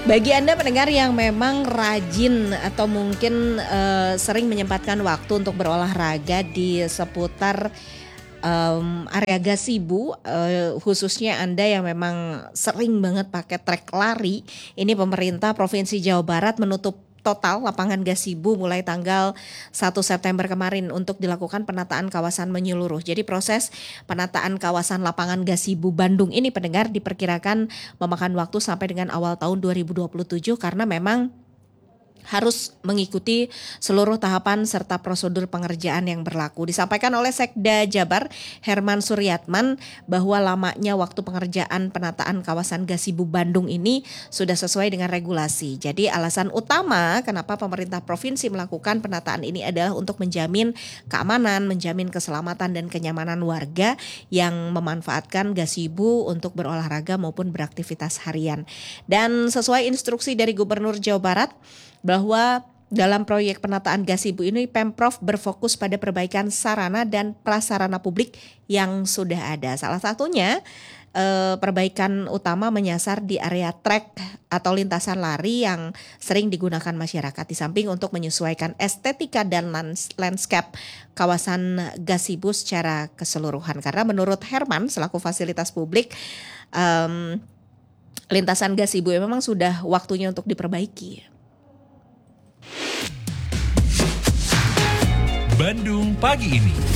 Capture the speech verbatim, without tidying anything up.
Bagi Anda pendengar yang memang rajin atau mungkin uh, sering menyempatkan waktu untuk berolahraga di seputar um, area Gasibu, uh, khususnya Anda yang memang sering banget pakai trek lari, ini pemerintah Provinsi Jawa Barat menutup total lapangan Gasibu mulai tanggal satu September kemarin untuk dilakukan penataan kawasan menyeluruh. Jadi proses penataan kawasan lapangan Gasibu Bandung ini pendengar diperkirakan memakan waktu sampai dengan awal tahun dua ribu dua puluh tujuh karena memang harus mengikuti seluruh tahapan serta prosedur pengerjaan yang berlaku. Disampaikan oleh Sekda Jabar Herman Suryatman bahwa lamanya waktu pengerjaan penataan kawasan Gasibu Bandung ini sudah sesuai dengan regulasi. Jadi alasan utama kenapa pemerintah provinsi melakukan penataan ini adalah untuk menjamin keamanan, menjamin keselamatan dan kenyamanan warga yang memanfaatkan Gasibu untuk berolahraga maupun beraktivitas harian. Dan sesuai instruksi dari Gubernur Jawa Barat, bahwa dalam proyek penataan Gasibu ini Pemprov berfokus pada perbaikan sarana dan prasarana publik yang sudah ada. Salah satunya eh, perbaikan utama menyasar di area trek atau lintasan lari yang sering digunakan masyarakat, di samping untuk menyesuaikan estetika dan landscape kawasan Gasibu secara keseluruhan. Karena menurut Herman selaku fasilitas publik, um, lintasan Gasibu memang sudah waktunya untuk diperbaiki. Bandung Pagi Ini.